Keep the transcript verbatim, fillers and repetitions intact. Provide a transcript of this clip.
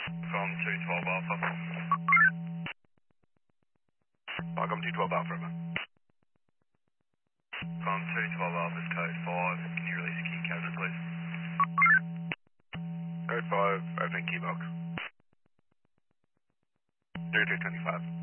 From two twelve Alpha. Welcome to twelve Alpha. From two twelve Alpha's code five. Can you release the key cabinet, please? Code five, open key box. three three twenty-five.